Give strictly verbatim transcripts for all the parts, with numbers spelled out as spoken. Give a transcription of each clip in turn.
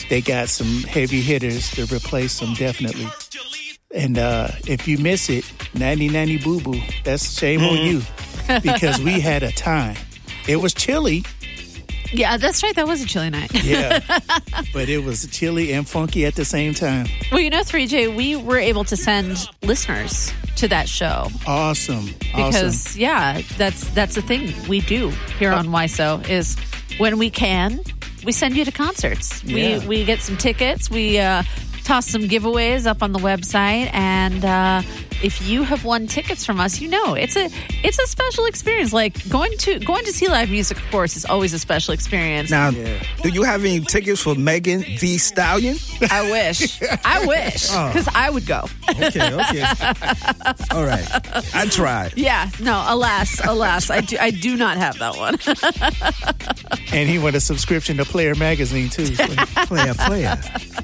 they got some heavy hitters to replace them, definitely. And uh, if you miss it, ninety ninety Boo Boo, that's shame mm. on you, because we had a time. It was chilly. Yeah, that's right. That was a chilly night. Yeah, but it was chilly and funky at the same time. Well, you know, three J, we were able to send listeners to that show. Awesome. Because, awesome. yeah, that's that's the thing we do here on Y S O is when we can, we send you to concerts. Yeah. We, we get some tickets. We uh, toss some giveaways up on the website. And uh, if you have won tickets from us, you know it's a it's a special experience. Like going to going to see live music, of course, is always a special experience. Now, yeah. do you have any tickets for Megan Thee Stallion? I wish, I wish, because oh. I would go. Okay, okay, all right. I tried. Yeah, no, alas, alas, I do I do not have that one. And he won a subscription to Player Magazine too. So. Player, player.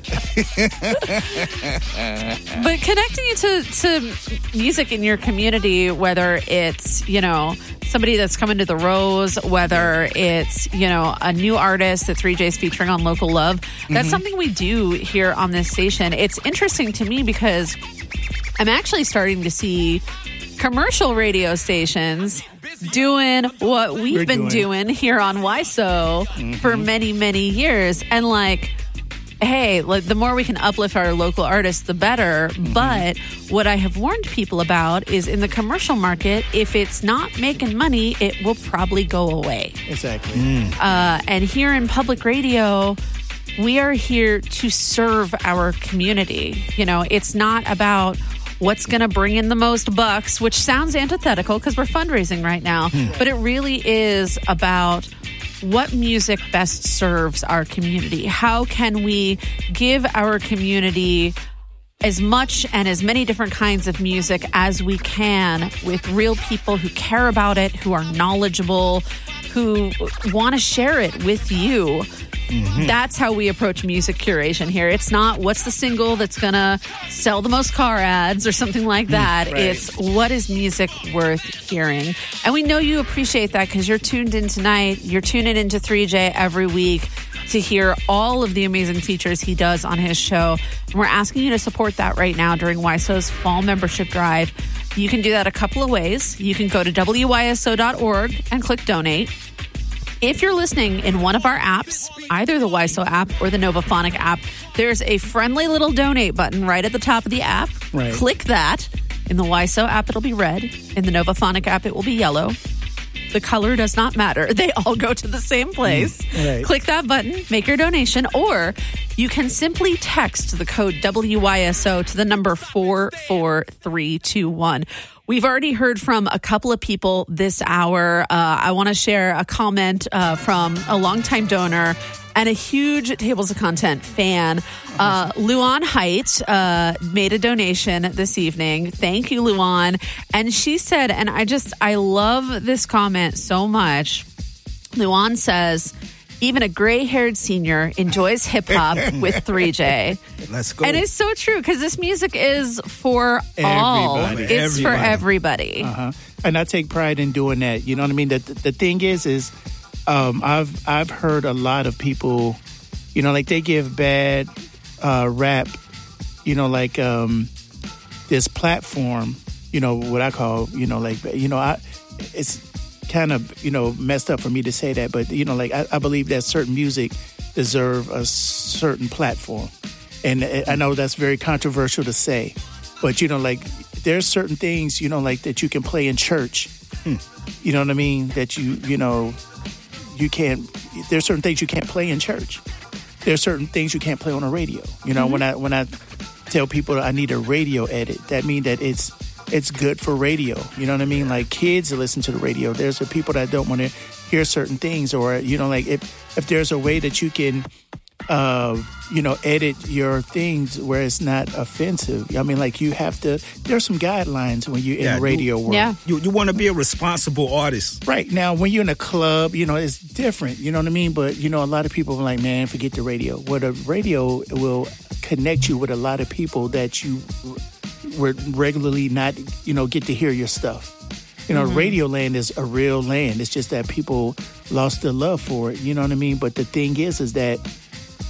But connecting you to, to music in your community, whether it's, you know, somebody that's coming to the Rose, whether it's, you know, a new artist that three J's featuring on Local Love, that's mm-hmm. something we do here on this station. It's interesting to me because I'm actually starting to see commercial radio stations doing what we've We're been doing. doing here on Y S O mm-hmm. for many, many years. And like, hey, like the more we can uplift our local artists, the better. Mm-hmm. But what I have warned people about is in the commercial market, if it's not making money, it will probably go away. Exactly. Mm. Uh, and here in public radio, we are here to serve our community. You know, it's not about what's going to bring in the most bucks, which sounds antithetical because we're fundraising right now. Hmm. But it really is about what music best serves our community. How can we give our community as much and as many different kinds of music as we can with real people who care about it, who are knowledgeable, who want to share it with you. Mm-hmm. That's how we approach music curation here. It's not what's the single that's going to sell the most car ads or something like that. Right. It's what is music worth hearing. And we know you appreciate that because you're tuned in tonight. You're tuning into three J every week to hear all of the amazing features he does on his show. And we're asking you to support that right now during Y S O's fall membership drive. You can do that a couple of ways. You can go to W Y S O dot org and click donate. If you're listening in one of our apps, either the Y S O app or the Novaphonic app, there's a friendly little donate button right at the top of the app. Right. Click that. In the Y S O app, it'll be red. In the Novaphonic app, it will be yellow. The color does not matter. They all go to the same place. Mm, right. Click that button, make your donation, or you can simply text the code W Y S O to the number four four three two one. We've already heard from a couple of people this hour. Uh, I want to share a comment uh, from a longtime donor and a huge Tables of Content fan. Uh, Luan Height uh, made a donation this evening. Thank you, Luan. And she said, and I just, I love this comment so much. Luan says, even a gray-haired senior enjoys hip-hop with three J. Let's go. And it's so true, because this music is for all. Everybody. It's Everybody. for everybody. Uh-huh. And I take pride in doing that. You know what I mean? The, the, the thing is, is um, I've I've heard a lot of people, you know, like they give bad uh, rap, you know, like um, this platform, you know, what I call, you know, like, you know, I it's kind of, you know, messed up for me to say that, but, you know, like I, I believe that certain music deserve a certain platform. And I know that's very controversial to say, but, you know, like there's certain things, you know, like that you can play in church. Hmm. You know what I mean? That you, you know, you can't, there's certain things you can't play in church. There's certain things you can't play on a radio. You know, mm-hmm. when I, when I tell people I need a radio edit, that means that it's, it's good for radio. You know what I mean? Like kids listen to the radio. There's the people that don't want to hear certain things, or, you know, like if, if there's a way that you can, uh, you know, edit your things where it's not offensive. I mean, like you have to, there's some guidelines when you're in yeah, the radio you, world. Yeah. You, you want to be a responsible artist. Right. Now, when you're in a club, you know, it's different. You know what I mean? But, you know, a lot of people are like, man, forget the radio. Well, the radio will connect you with a lot of people that you would regularly not, you know, get to hear your stuff. You know, mm-hmm. radio land is a real land. It's just that people lost their love for it. You know what I mean? But the thing is, is that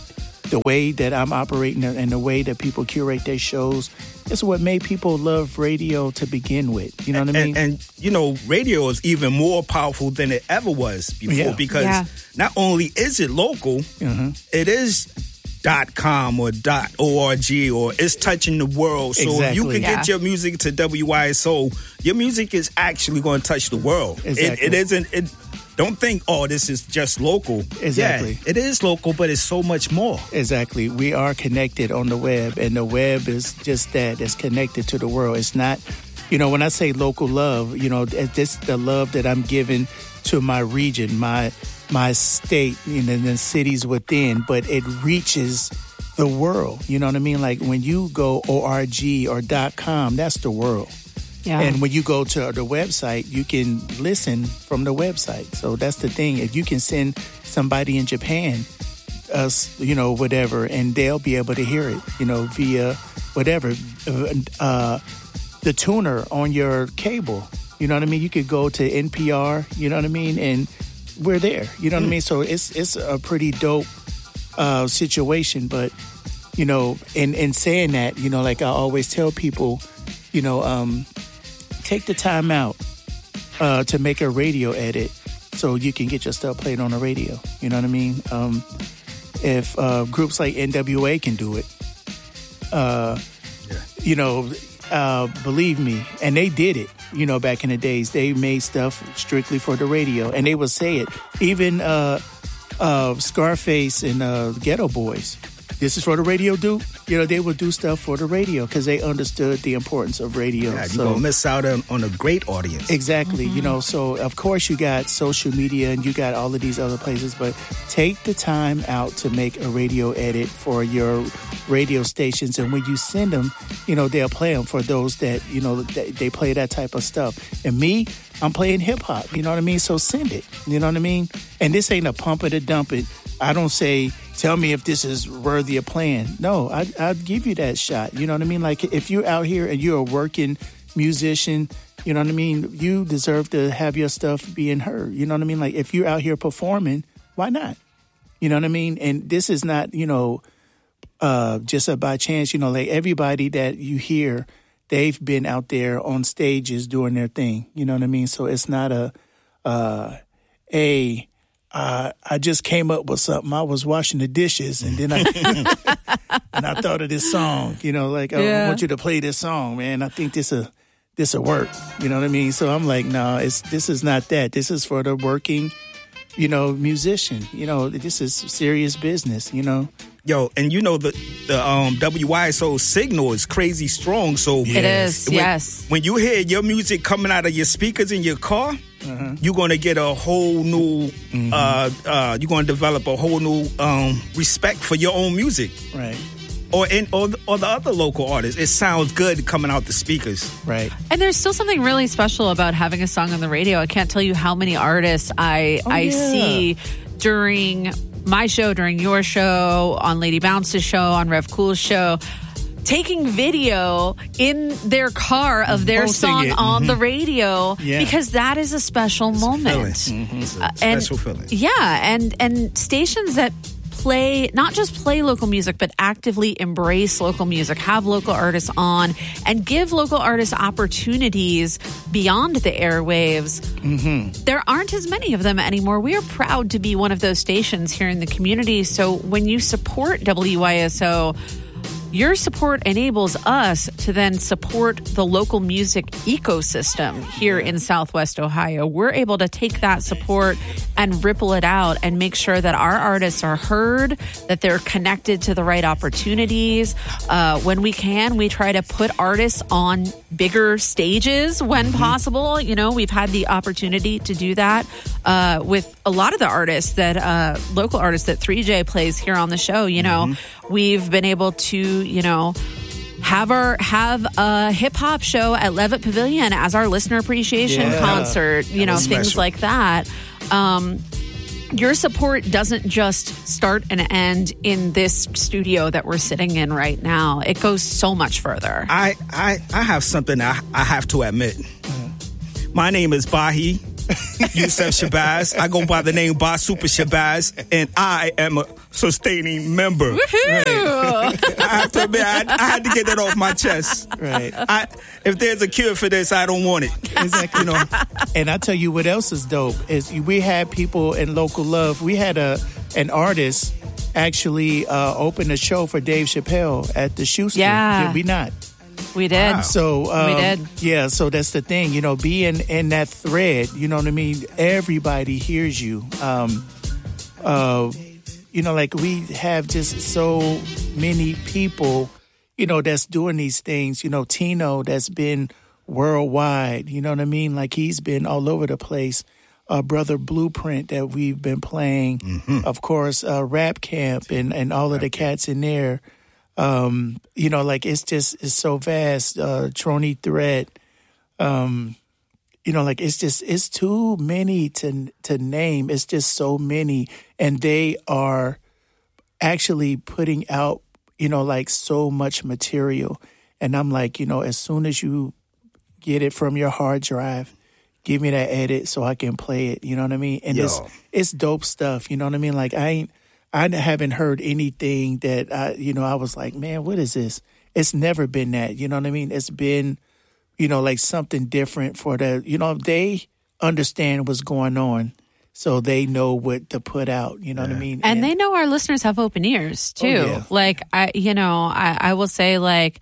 the way that I'm operating and the way that people curate their shows is what made people love radio to begin with. You know what I mean? And, and you know, radio is even more powerful than it ever was before Yeah. because Yeah. not only is it local, Uh-huh. it is dot com or dot org or it's touching the world. So if you Exactly. can Yeah. get your music to W Y S O, your music is actually going to touch the world. Exactly. It, it isn't. It don't think, oh, this is just local. Exactly. Yeah, it is local, but it's so much more. Exactly. We are connected on the web, and the web is just that. It's connected to the world. It's not, you know, when I say local love, you know, this the love that I'm giving to my region, my my state, you know, and the cities within, but it reaches the world. You know what I mean? Like when you go org or .com, that's the world. Yeah. And when you go to the website, you can listen from the website. So that's the thing. If you can send somebody in Japan, us, you know, whatever, and they'll be able to hear it, you know, via whatever, uh, the tuner on your cable. You know what I mean? You could go to N P R, you know what I mean? And we're there. You know what I mean? So it's it's a pretty dope uh, situation. But, you know, in, in saying that, you know, like I always tell people, you know, um, take the time out uh, to make a radio edit so you can get your stuff played on the radio. You know what I mean? Um, if uh, groups like N W A can do it, uh, Yeah. you know, uh, believe me, and they did it, you know, back in the days. They made stuff strictly for the radio, and they would say it. Even uh, uh, Scarface and uh, Ghetto Boys, this is for the radio, dude. You know, they would do stuff for the radio because they understood the importance of radio. Yeah, you're So- going to miss out on, on a great audience. Exactly. You know, so of course you got social media and you got all of these other places, but take the time out to make a radio edit for your radio stations. And when you send them, you know, they'll play them for those that, you know, they, they play that type of stuff. And me, I'm playing hip hop. You know what I mean? So send it. You know what I mean? And this ain't a pump it or dump it. I don't say, tell me if this is worthy of playing. No, I, I'd give you that shot. You know what I mean? Like if you're out here and you're a working musician, you know what I mean? You deserve to have your stuff being heard. You know what I mean? Like if you're out here performing, why not? You know what I mean? And this is not, you know, uh, just a by chance. You know, like everybody that you hear, they've been out there on stages doing their thing. You know what I mean? So it's not a, uh, a, Uh, I just came up with something. I was washing the dishes, and then I and I thought of this song. You know, like Yeah. I want you to play this song, man. I think this will this will work. You know what I mean? So I'm like, no, it's this is not that. This is for the working, you know, musician. You know, this is serious business. You know. Yo, and you know the the um, W Y S O signal is crazy strong. So It is, when, yes. When you hear your music coming out of your speakers in your car, Uh-huh. you're gonna get a whole new. Mm-hmm. Uh, uh, you're gonna develop a whole new um, respect for your own music, Right. or in or the, or the other local artists. It sounds good coming out the speakers. Right. And there's still something really special about having a song on the radio. I can't tell you how many artists I Oh, I yeah. see during my show, during your show, on Lady Bounce's show, on Rev Cool's show, taking video in their car of their Posting song it. on the radio Yeah. because that is a special moment. Feeling. It's a Uh, and- special feeling. Yeah, and and stations that play, not just play local music, but actively embrace local music, have local artists on, and give local artists opportunities beyond the airwaves. Mm-hmm. There aren't as many of them anymore. We are proud to be one of those stations here in the community. So when you support W Y S O, your support enables us to then support the local music ecosystem here in Southwest Ohio. We're able to take that support and ripple it out and make sure that our artists are heard, that they're connected to the right opportunities. Uh, when we can, we try to put artists on bigger stages when possible. You know, we've had the opportunity to do that uh, with a lot of the artists that, uh, local artists that three J plays here on the show. You know, we've been able to, you know, have our have a hip hop show at Levitt Pavilion as our listener appreciation Yeah. concert, you That know, was things special. like that. Um, your support doesn't just start and end in this studio that we're sitting in right now. It goes so much further. I I, I have something I, I have to admit. My name is Bahi Yusef Shabazz. I go by the name Ba Super Shabazz, and I am a self-sustaining member. Woohoo! I have to admit, I, I had to get that off my chest. Right. I, if there's a cure for this, I don't want it. Exactly. You know. And I tell you what else is dope is we had people in Local Love. We had a an artist actually uh, open a show for Dave Chappelle at the Schuster. Yeah. Did we not? We did. Wow. So um, We did. Yeah, so that's the thing. You know, being in that thread, you know what I mean? Everybody hears you. Um, uh, you know, like we have just so many people, you know, that's doing these things. You know, Tino that's been worldwide, you know what I mean? Like he's been all over the place. Uh, Brother Blueprint that we've been playing. Mm-hmm. Of course, uh, Rap Camp and, and all of the cats in there. Um, you know, like it's just, it's so vast. Uh, Trony Threat. Um, you know, like it's just, it's too many to, to name. It's just so many. And they are actually putting out, you know, like so much material. And I'm like, you know, as soon as you get it from your hard drive, give me that edit so I can play it. You know what I mean? And Yo. it's, it's dope stuff. You know what I mean? Like I ain't, I haven't heard anything that I, you know, I was like, man, what is this? It's never been that, you know what I mean? It's been, you know, like something different for the, you know, they understand what's going on. So they know what to put out, you know yeah. what I mean? And, and they know our listeners have open ears too. Oh, yeah. Like I, you know, I, I will say like,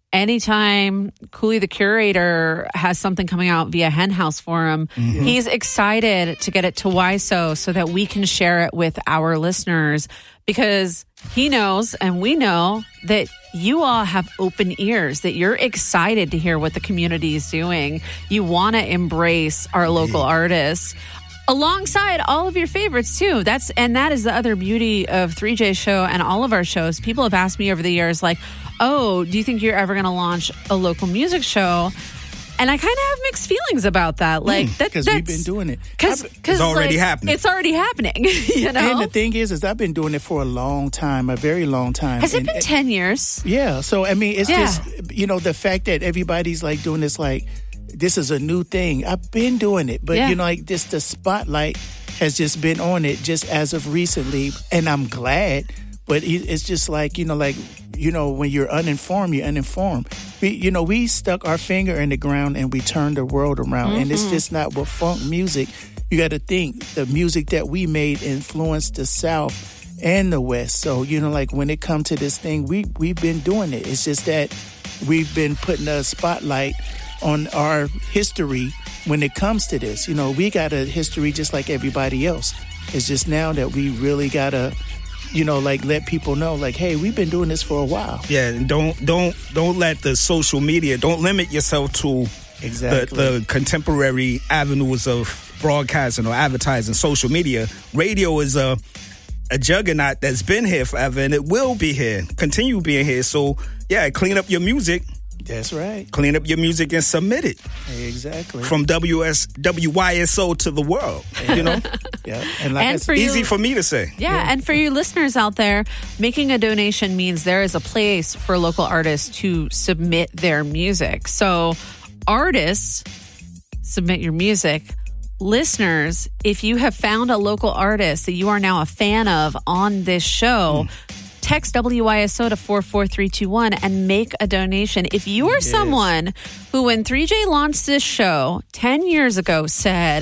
anytime Cooley the Curator has something coming out via Hen House Forum, mm-hmm. he's excited to get it to Y S O so that we can share it with our listeners because he knows and we know that you all have open ears, that you're excited to hear what the community is doing. You want to embrace our local mm-hmm. artists. Alongside all of your favorites too. That's and that is the other beauty of three J's show and all of our shows. People have asked me over the years, like, "Oh, do you think you're ever going to launch a local music show?" And I kind of have mixed feelings about that. Like, mm, that, because that's we've been doing it. Because it's already like, happening. It's already happening. You know. And the thing is, is I've been doing it for a long time, a very long time. Has it and, been ten years? Yeah. So I mean, it's yeah. just you know the fact that everybody's like doing this, like this is a new thing. I've been doing it, but yeah. you know, like this, the spotlight has just been on it just as of recently, and I'm glad. But it's just like, you know, like, you know, when you're uninformed, you're uninformed. We, you know, we stuck our finger in the ground and we turned the world around. Mm-hmm. And it's just not with funk music. You got to think the music that we made influenced the South and the West. So, you know, like when it comes to this thing, we, we've been doing it. It's just that we've been putting a spotlight on our history when it comes to this. You know, we got a history just like everybody else. It's just now that we really got to, you know, like let people know, like, hey, we've been doing this for a while. Yeah, and don't don't don't let the social media, don't limit yourself to exactly the, the contemporary avenues of broadcasting or advertising. Social media, radio is a a juggernaut that's been here forever, and it will be here, continue being here. So yeah, clean up your music. That's right. Clean up your music and submit it. Exactly. From W S W Y S O to the world, you know? Yeah. And, like and it's for easy you, for me to say. Yeah, yeah, and for you listeners out there, making a donation means there is a place for local artists to submit their music. So artists, submit your music. Listeners, if you have found a local artist that you are now a fan of on this show, mm. text W Y S O to four four three two one and make a donation. If you are yes. someone who, when three J launched this show ten years ago, said,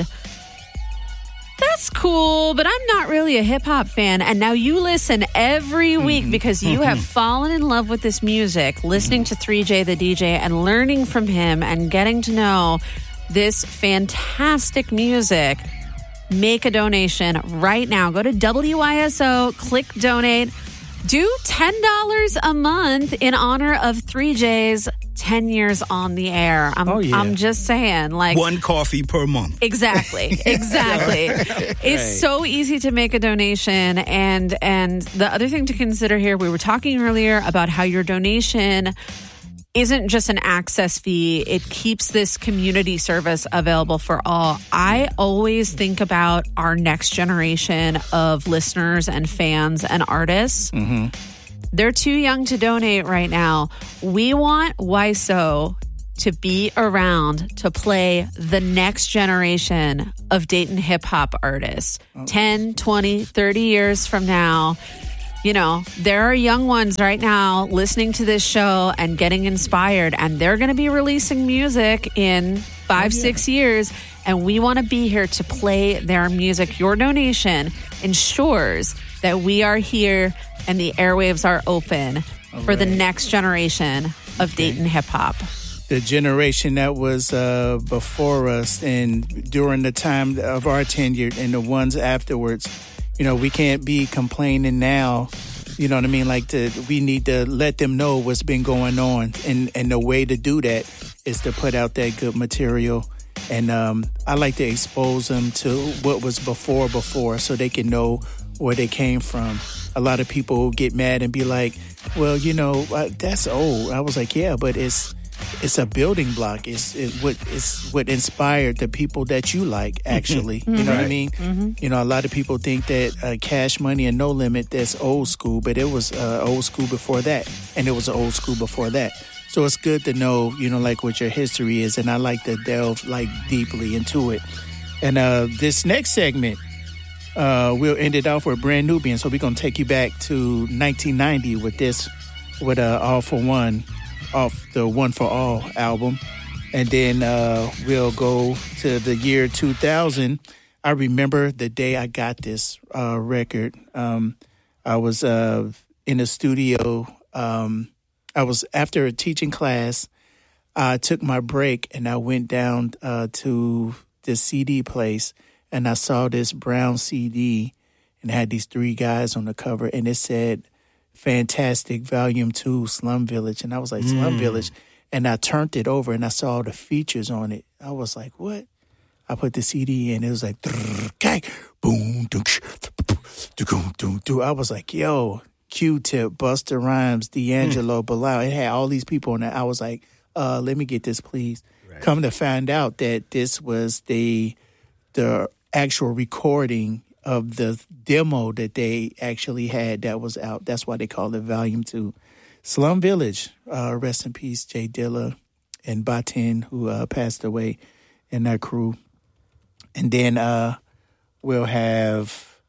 that's cool, but I'm not really a hip-hop fan, and now you listen every week mm-hmm. because you have fallen in love with this music, listening to three J the D J and learning from him and getting to know this fantastic music, make a donation right now. Go to W Y S O, click donate. Do ten dollars a month in honor of three J's ten years on the air. I'm, oh, yeah. I'm just saying, like, one coffee per month. Exactly, exactly. It's right. so easy to make a donation, and and the other thing to consider here, we were talking earlier about how your donation isn't just an access fee. It keeps this community service available for all. I always think about our next generation of listeners and fans and artists. Mm-hmm. They're too young to donate right now. We want Y S O to be around to play the next generation of Dayton hip hop artists. Oh. ten, twenty, thirty years from now. You know, there are young ones right now listening to this show and getting inspired, and they're going to be releasing music in five, oh, yeah. six years, and we want to be here to play their music. Your donation ensures that we are here and the airwaves are open All for right. the next generation of okay. Dayton hip-hop. The generation that was uh, before us and during the time of our tenure and the ones afterwards. You know, we can't be complaining now. You know what I mean? Like, to, we need to let them know what's been going on. And, and the way to do that is to put out that good material. And um, I like to expose them to what was before before so they can know where they came from. A lot of people get mad and be like, well, you know, uh, that's old. I was like, yeah, but it's it's a building block. It's it, what it's what inspired the people that you like, actually. Mm-hmm. You know right. what I mean? Mm-hmm. You know, a lot of people think that uh, Cash Money and No Limit, that's old school, but it was uh, old school before that, and it was old school before that. So it's good to know, you know, like what your history is, and I like to delve like deeply into it. And uh, this next segment, uh, we'll end it off with Brand Nubian. So we're gonna take you back to nineteen ninety with this, with uh, All for One, off the One for All album. And then uh, we'll go to the year two thousand. I remember the day I got this uh, record. Um, I was uh, in the studio. Um, I was after a teaching class. I took my break and I went down uh, to the C D place, and I saw this brown C D and it had these three guys on the cover, and it said Fantastic Volume two, Slum Village. And I was like, Slum mm. Village. And I turned it over and I saw the features on it. I was like, what? I put the C D in. It was like, boom, I was like, yo, Q-Tip, Busta Rhymes, D'Angelo, mm. Bilal. It had all these people on it. I was like, uh, let me get this, please. Right. Come to find out that this was the the actual recording of the demo that they actually had that was out. That's why they call it Volume two. Slum Village, uh, rest in peace, Jay Dilla and Batin, who uh, passed away, and that crew. And then uh, we'll have,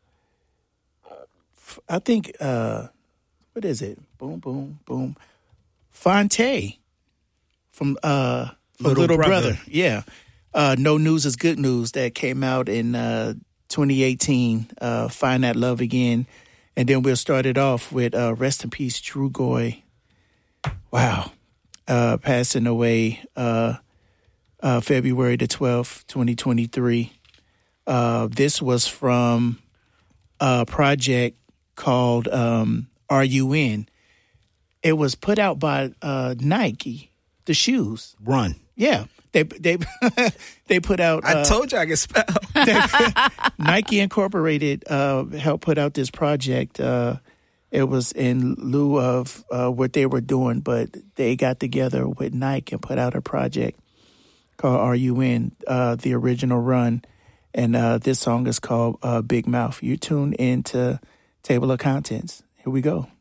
I think, uh, what is it? Boom, boom, boom. Fonte from, uh, from Little, Little Brother. Brother. Yeah. Uh, No News is Good News, that came out in uh, twenty eighteen. Uh, Find That Love Again. And then we'll start it off with uh, rest in peace, Trugoy. Wow. Uh, passing away uh, uh, February the twelfth, twenty twenty-three. Uh, this was from a project called um, R U N. It was put out by uh, Nike, the shoes. Run. Yeah. They they they put out. I uh, told you I could spell. they, Nike Incorporated uh, helped put out this project. Uh, it was in lieu of uh, what they were doing, but they got together with Nike and put out a project called R U N, uh, the original run. And uh, this song is called uh, Big Mouth. You tune into Table of Contents. Here we go.